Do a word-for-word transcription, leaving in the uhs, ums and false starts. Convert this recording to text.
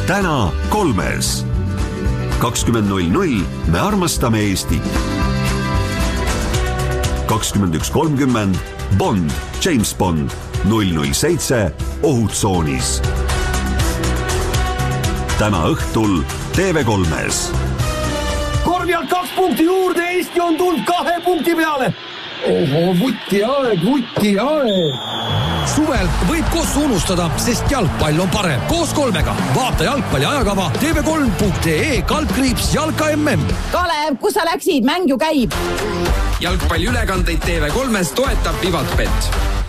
täna kolmes. kakskümmend null null me armastame Eestit. kakskümmend üks kolmkümmend Bond, James Bond, null null seitse Ohutsoonis. täna õhtul T V kolmes. Korvialt kaks punkti juurde, Eesti on tulnud kahe punkti peale. Oho, vuti aeg, vuti aeg. Suvel võib koos unustada, sest jalgpall on parem. Koos kolmega. Vaata jalgpalli ajakava T V kolm punkt ee kaldkriips jalka M M. Kalev, kus sa läksid? Mäng ju käib. Jalgpalli ülekandeid T V kolmes toetab Vivatbet.